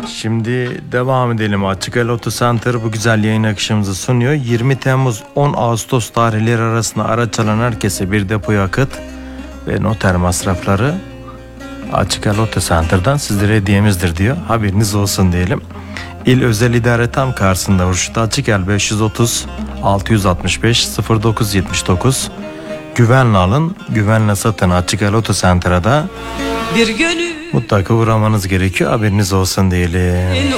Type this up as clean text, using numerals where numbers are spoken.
Şimdi devam edelim. Açık El Auto Center bu güzel yayın akışımızı sunuyor. 20 Temmuz 10 Ağustos tarihleri arasında araç alan herkese bir depo yakıt ve noter masrafları Açık El Auto Center'dan sizlere hediyemizdir diyor. Haberiniz olsun diyelim. İl Özel İdare tam karşısında Urşut Açıkel 530 665 0979. Güvenle alın, güvenle satın. Açık El Auto Center'a da mutlaka uğramanız gerekiyor. Haberiniz olsun diyelim.